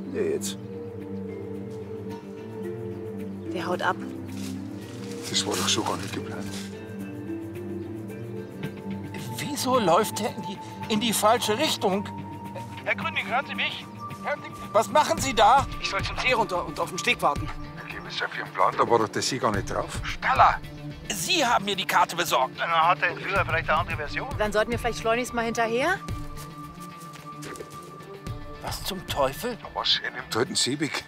Der jetzt. Der haut ab. Das war doch so gar nicht geplant. Wieso läuft er in die falsche Richtung? Herr Gründing, hören Sie mich? Was machen Sie da? Ich soll zum See runter und auf den Steg warten. Ich gebe es auf Ihren Plan, da war doch der See gar nicht drauf. Staller, Sie haben mir die Karte besorgt. Dann hat der Entführer vielleicht eine andere Version. Dann sollten wir vielleicht schleunigst mal hinterher? Was zum Teufel? Was? Er nimmt halt einen Seeweg.